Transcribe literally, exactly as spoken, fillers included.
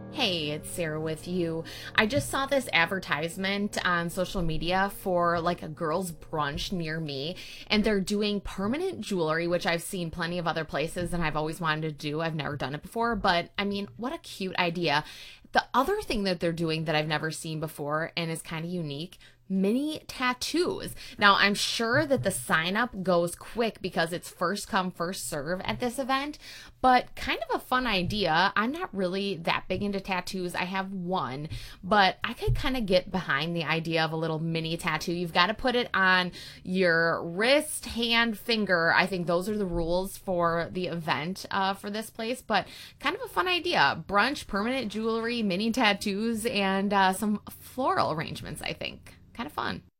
Hey, it's Sarah with you. I just saw this advertisement on social media for like a girls' brunch near me, and they're doing permanent jewelry, which I've seen plenty of other places and I've always wanted to do. I've never done it before, but I mean, what a cute idea. The other thing that they're doing that I've never seen before and is kind of unique, mini tattoos. Now, I'm sure that the sign up goes quick because it's first come, first serve at this event, but kind of a fun idea. I'm not really that big into tattoos. I have one, but I could kind of get behind the idea of a little mini tattoo. You've got to put it on your wrist, hand, finger. I think those are the rules for the event uh, for this place, but kind of a fun idea. Brunch, permanent jewelry, mini tattoos, and uh, some floral arrangements, I think. Kind of fun.